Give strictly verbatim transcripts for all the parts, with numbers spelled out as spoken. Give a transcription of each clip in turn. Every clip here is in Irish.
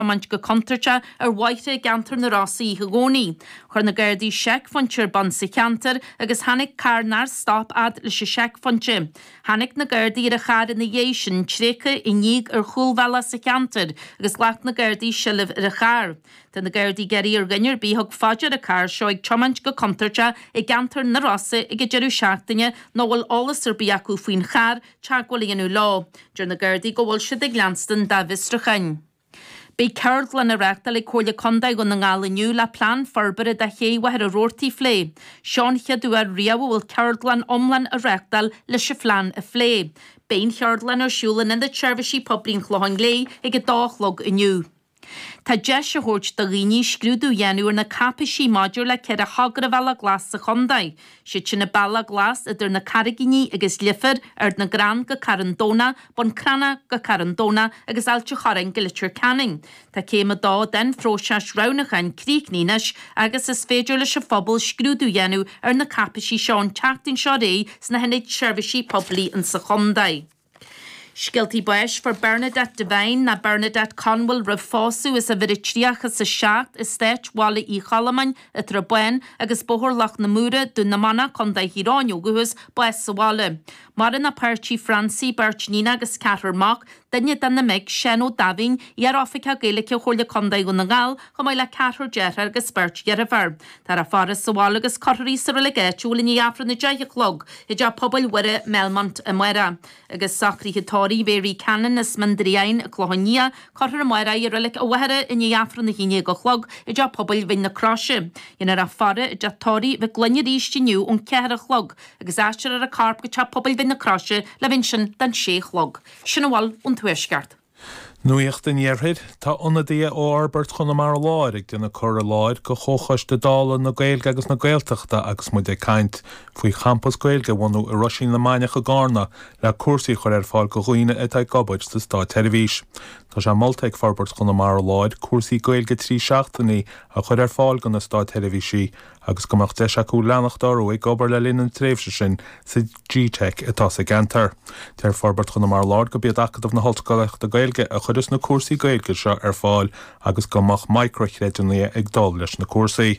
Mant go contarcha ar waite gantar na Rossi hagoni. Chur na Gardaí seic fantir ban sa cantar agus hanig carnar stop ad le se seic fantir. Hanig na Gardaí ar a chad in na Yéishin trécha i níg ar chulvela sa cantar agus lach na Gardaí silif ar a char. Den na Gardaí geri ar gynnyr bí hog fadjar a car seo ag chomant go contarcha i gantar na Rossi ag jeru seachtaine nóhfuil olas ar biacu faoin char teagwali inú lá. Dur na Gardaí go bhfuil siad ag glanstan da vistrachain. Bei Cerdlan a rectal le cóla condaig on ngála nniu la plan forbere da ché wahar a rorti flé. Sean chiadú ar riaw wil Cerdlan omlan a rectal le se flan a flé. Bein Cerdlan ar siúlan in the Chervishy poblin chlohan glé ag a dachlog nniu. Tá deis a hort da rini scrúdú yenú ar na capisí modúr le cead a hagra bhela glas sa chondaig. Si sin na balla glas idir na carigini agus liffir ar na gran go carandóna, bon crana go carandóna agus altu choring go litir canning. Tá céim a dá den fróseas raunachan crícnínas agus is féidir le se phobal scrúdú yenú ar na capisí seán teachtain seo ré sna hennig Chervishy poblí in sa chondaig. Skilty Bush for Bernadette Devine na Bernadette Conwell Rafosu is a viditriach as a shacht is stet wale I chalaman at Rabuen agus bohor lach na mure du na mana conda hiranio guhus boes sa wale. Marin a perchi Franci Birchnina agus Catter Mock dynne dan na meg Sheno Davin iar Africa gaelic cholle conda gun na gal chomai la Catter Jetter agus Birch Yeriver. Tar a faris sa wale agus Cottery sa relegate wulin I afra na jaya clog hija pobl were Melmont amwera agus sacri hitori very canon is mandriain a clohania Cotter amwera I relic a wehera in I afra na hinia go clog hija pobl vin na croshe. Yin a fara hija tori ve glanya risti new on kehra clog agus asher a carp hija pobl vin na croshe le vinshin dan sheikh log. Shinawal und Tuishgart. Nuíocht in Iarthid, tá ionadaí ó Arbert chun mar láir ag duna chur a láir go chóchas de dála na Gaeilge agus na Gaeltachta agus muid é caint faoi campus Gaeilge bhainú i Roisin na Mainach a Garna le cuasaí chur ar fáil go chuoine atá gabbaid sa Stát Televís. Tá sé molta ag Arbert chun mar láir cuasaí Gaeilge trí seachtaí a chur ar fáil go na Stát Televísí agus gomach de seaú leanachtarú ag gobar le linn an tréimhse sin sa G-Tech atá sa Gentar. Tear Arbert chun mar láir go bíad acadamh na Holtgalacht de Gaeilge a chudus na cuasaí Gaeilge seo ar fáil agus gomach microchréidirna ag dul leis na cuasaí.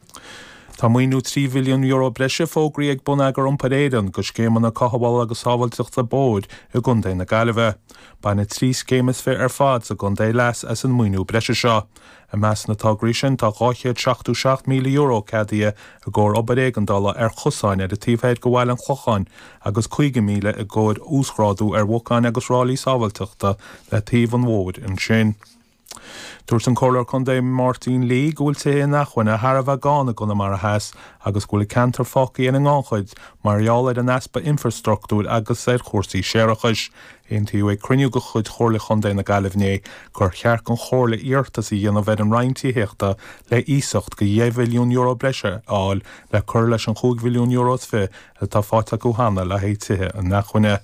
Tá muoinú trí mhilliún euro breise fógraí ag bun agur an paréidan go scéman na cathbháil agus sábhailteach sa bóid i gundé na Gaillimhe. Ba na trí scémas fé ar fad sa gundé leas as an muoinú breise seo. A meas na tágraí sin tá gáithe seachtú seacht míle euro cadaithe a gcóir obarégan dala ar chusáin ar a tíomhhéad go bhfuil an chlochain agus chuige míle a gcóir úsráidú ar bhuacáin agus rálaí sábhailteachta le taobh an mhóid an sin. Dúirt an cólar chun dé Martin Lee gúil sé nachhain a Harbh gána gona mar a heas agus gúil cantar focaí in an gáchaid marall ar an aspa infrastruchtúr agus ar chósaí séarachais. Aon tíú ag cruniú go chud chóirla chun dé na Gaillimhné gur chearc an chóirla íortas í dhéanamh bheith an roinntííochta le ísocht go dhéh mhilliún euro breise áil le chur leis an chúig mhilliún euros fi atá fáte go hána le héitithe an nachhuine.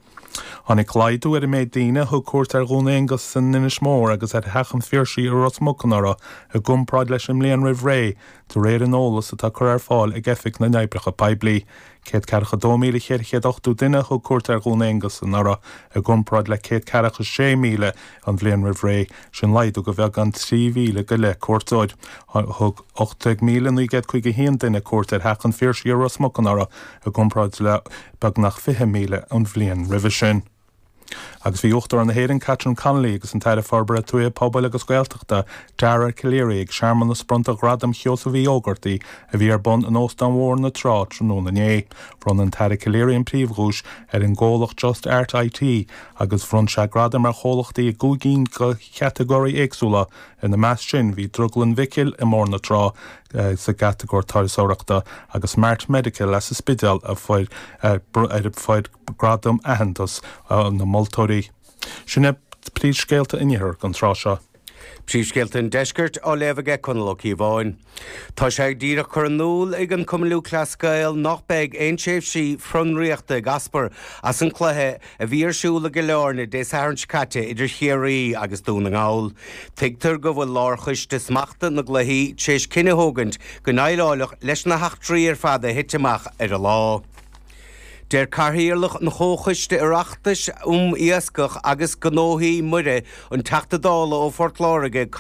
Hannig Clydeú ar a méid daine thug cuairt ar gúna agus san inis mór agus ar hechan fíorsaí ar Rosmucanara a gcumpráid leis an mbliain roimh ré do réir an ólas atá chur ar fáil ag eifig na neibricha peblií. Céad cearcha dó míle chéad ochtú duine thug cuairt ar gúna agus an ara a gcumpráid le céad cearcha sé míle an bbliain roimh ré sin leidú go bheith gan trí mhíle go le cuairtóid. Thug ochtó míle nuaigéad chuig go haon duine cuairt ar hechan fíorsaí ar Rosmucanara a gcumpráid le bag nach fiche míle an bbliain roimh sin. Agus bhí uchttar an na héireann Catherine Connolly agus an taire forbar a tuaithe pobal agus Gaeltachta Dara Killéirí ag seaman na spranta gradam chios a bhí ógartaí a bhí ar bun an óstan mhór na trá trúna na né. Bron an taire Killéirí an príomhrúis ar an ggólach Just Art I T agus bhrun se gradam ar chólachtaí a gúginn go categóí éagsúla in na meas sin bhí druglan Vicil i mór na trá Uh, sa gategór táirseoireachta agus Mart Medical as a spidal a fáid uh, ar fáid gradam ahantas uh, na moltóirí. Sinne plíd scéalta innithear gan trá seo. Príomhscéalta deisgurt á leibhige chunalóí bháin. Tá sé ag díreach chur an núl ag an cumlú clascail nach beag aon séimh sí frionríochta gaspar as an cluthe a bhíorsúla go leorna dés tharint caite idir chiaí agus dúna ngáil. Tuigtar go bhfuil láirchais de smachta na gluthí séis cinenne thugant go naileálach leis na heachtraí ar fada hiteach ar a lá. Déir carthaíarlach na chóchaiste ireachtas um íascach agus gnóthaí muire an teachtadála ó Fort Láirge